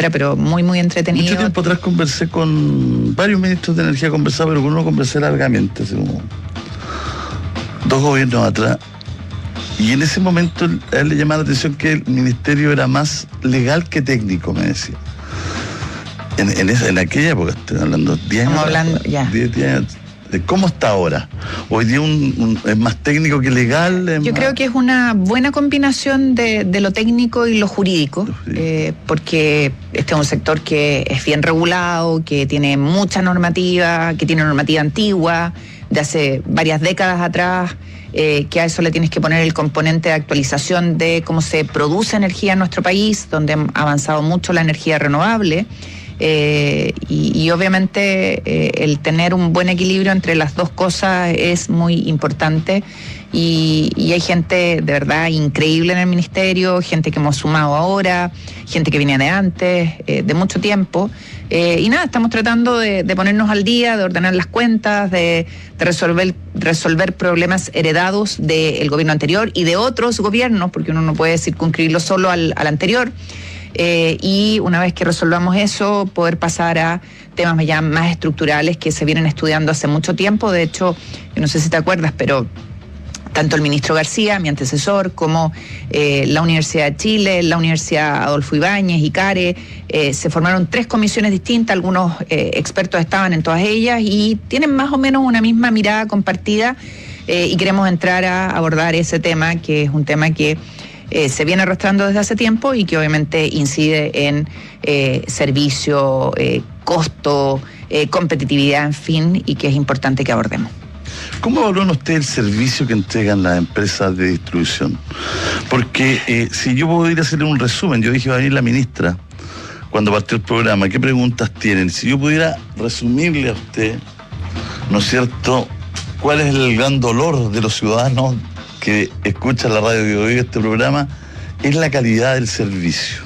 ministra, pero muy, muy entretenido. Mucho tiempo atrás conversé con varios ministros de energía, pero con uno conversé largamente, hace como 2 gobiernos atrás, y en ese momento a él le llamaba la atención que el ministerio era más legal que técnico, me decía. En aquella época, estoy hablando 10 años. Estamos hablando, ya. 10 años. ¿Cómo está ahora? Hoy día es más técnico que legal. Yo creo que es una buena combinación de lo técnico y lo jurídico, porque este es un sector que es bien regulado, que tiene mucha normativa, que tiene normativa antigua, de hace varias décadas atrás, que a eso le tienes que poner el componente de actualización de cómo se produce energía en nuestro país, donde ha avanzado mucho la energía renovable. Y obviamente el tener un buen equilibrio entre las dos cosas es muy importante, y hay gente de verdad increíble en el ministerio, gente que hemos sumado ahora, gente que viene de antes, de mucho tiempo, y nada, estamos tratando de ponernos al día, de ordenar las cuentas, de resolver problemas heredados del gobierno anterior y de otros gobiernos, porque uno no puede circunscribirlo solo al anterior. Y una vez que resolvamos eso, poder pasar a temas ya más estructurales que se vienen estudiando hace mucho tiempo. De hecho, yo no sé si te acuerdas, pero tanto el ministro García, mi antecesor, como la Universidad de Chile, la Universidad Adolfo Ibáñez y CARE, se formaron 3 comisiones distintas, algunos expertos estaban en todas ellas y tienen más o menos una misma mirada compartida, y queremos entrar a abordar ese tema, que es un tema que se viene arrastrando desde hace tiempo y que obviamente incide en servicio, costo, competitividad, en fin, y que es importante que abordemos. ¿Cómo evalúan ustedes el servicio que entregan las empresas de distribución? Porque si yo puedo ir a hacerle un resumen, yo dije va a venir la ministra cuando partió el programa, ¿qué preguntas tienen? Si yo pudiera resumirle a usted, ¿no es cierto?, cuál es el gran dolor de los ciudadanos que escuchan la radio que oye este programa, es la calidad del servicio.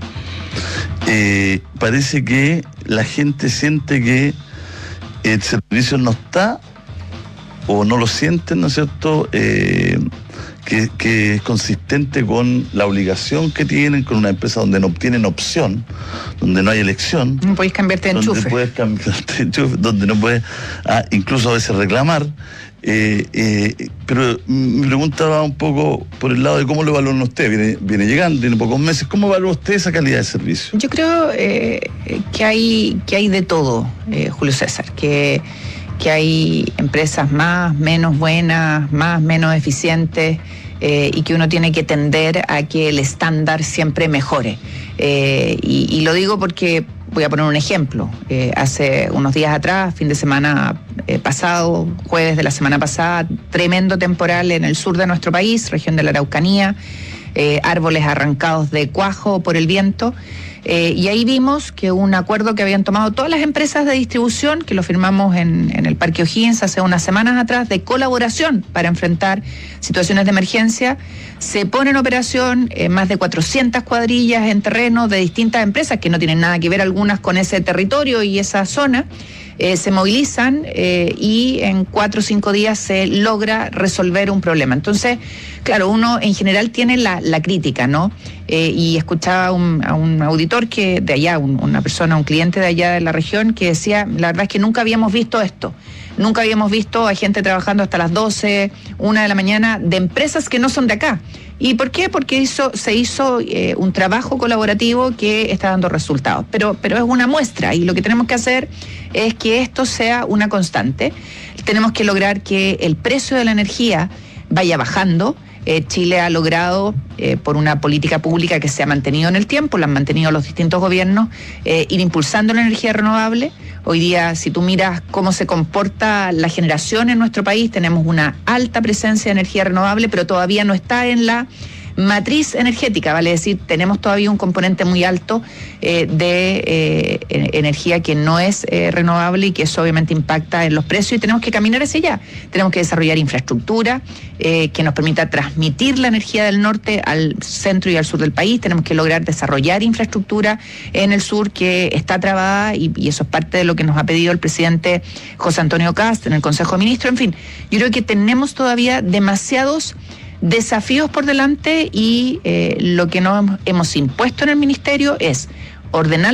Parece que la gente siente que el servicio no está, o no lo sienten, ¿no es cierto?, que es consistente con la obligación que tienen con una empresa donde no tienen opción, donde no hay elección. No podéis cambiarte de enchufe. Donde puedes cambiarte de enchufe, donde no puedes incluso a veces reclamar. Pero mi pregunta va un poco por el lado de cómo lo evalúan ustedes. Viene llegando, tiene pocos meses. ¿Cómo evalúa usted esa calidad de servicio? Yo creo que hay de todo, Julio César, que hay empresas más, menos buenas, más, menos eficientes, y que uno tiene que tender a que el estándar siempre mejore. Y lo digo porque voy a poner un ejemplo. Hace unos días atrás, fin de semana pasado, jueves de la semana pasada, tremendo temporal en el sur de nuestro país, región de la Araucanía, árboles arrancados de cuajo por el viento. Y ahí vimos que un acuerdo que habían tomado todas las empresas de distribución, que lo firmamos en el Parque O'Higgins hace unas semanas atrás, de colaboración para enfrentar situaciones de emergencia, se pone en operación más de 400 cuadrillas en terreno de distintas empresas que no tienen nada que ver algunas con ese territorio y esa zona. Se movilizan y en 4 o 5 días se logra resolver un problema. Entonces, claro, uno en general tiene la crítica, ¿no? Y escuchaba a un auditor que de allá, una persona, un cliente de allá de la región, que decía, la verdad es que nunca habíamos visto esto. Nunca habíamos visto a gente trabajando hasta las 12, 1 de la mañana, de empresas que no son de acá. ¿Y por qué? Porque se hizo un trabajo colaborativo que está dando resultados. Pero es una muestra, y lo que tenemos que hacer es que esto sea una constante. Tenemos que lograr que el precio de la energía vaya bajando. Chile ha logrado, por una política pública que se ha mantenido en el tiempo, la han mantenido los distintos gobiernos, ir impulsando la energía renovable. Hoy día, si tú miras cómo se comporta la generación en nuestro país, tenemos una alta presencia de energía renovable, pero todavía no está en la matriz energética, vale decir, tenemos todavía un componente muy alto de energía que no es renovable, y que eso obviamente impacta en los precios, y tenemos que caminar hacia allá. Tenemos que desarrollar infraestructura que nos permita transmitir la energía del norte al centro y al sur del país. Tenemos que lograr desarrollar infraestructura en el sur que está trabada, y eso es parte de lo que nos ha pedido el presidente José Antonio Kast en el Consejo de Ministros. En fin, yo creo que tenemos todavía demasiados desafíos por delante, y lo que nos hemos impuesto en el ministerio es ordenar